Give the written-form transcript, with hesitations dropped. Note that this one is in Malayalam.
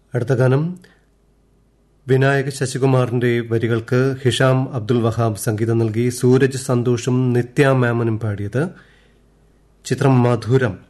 അടുത്ത ഗാനം വിനായക് ശശികുമാറിന്റെ വരികൾക്ക് ഹിഷാം അബ്ദുൽ വഹാബ് സംഗീതം നൽകി സൂരജ് സന്തോഷും നിത്യ മേമനും പാടിയത്. ചിത്രം മധുരം.